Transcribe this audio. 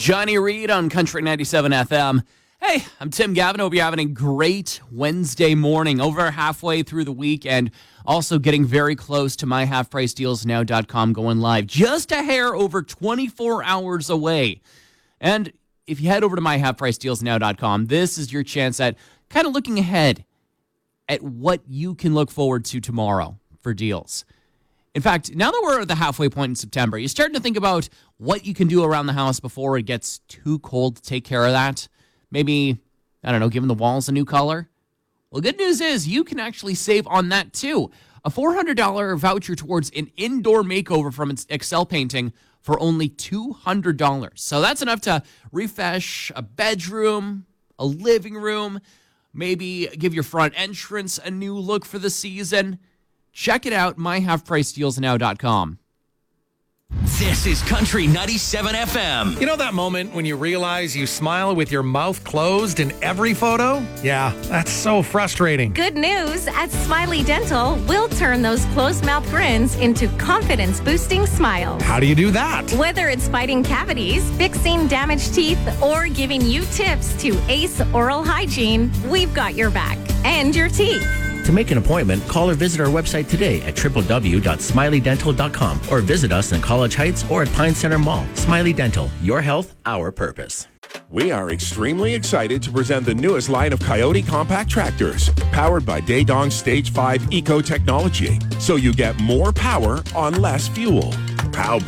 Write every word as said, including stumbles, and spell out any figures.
Johnny Reed on Country ninety-seven F M. Hey, I'm Tim Gavin. Hope you're having a great Wednesday morning. Over halfway through the week and also getting very close to my half price deals now dot com going live. Just a hair over twenty-four hours away. And if you head over to my half price deals now dot com, this is your chance at kind of looking ahead at what you can look forward to tomorrow for deals. In fact, now that we're at the halfway point in September, you're starting to think about what you can do around the house before it gets too cold to take care of that. Maybe, I don't know, giving the walls a new color. Well, good news is you can actually save on that too. A four hundred dollars voucher towards an indoor makeover from Excel Painting for only two hundred dollars. So that's enough to refresh a bedroom, a living room, maybe give your front entrance a new look for the season. Check it out, my half price deals now dot com. This is Country ninety-seven F M. You know that moment when you realize you smile with your mouth closed in every photo? Yeah, that's so frustrating. Good news, at Smiley Dental, we'll turn those closed mouth grins into confidence-boosting smiles. How do you do that? Whether it's fighting cavities, fixing damaged teeth, or giving you tips to ace oral hygiene, we've got your back and your teeth. To make an appointment, call or visit our website today at w w w dot smiley dental dot com or visit us in College Heights or at Pine Center Mall. Smiley Dental, your health, our purpose. We are extremely excited to present the newest line of Coyote compact tractors, powered by Daedong Stage five Eco technology, so you get more power on less fuel. How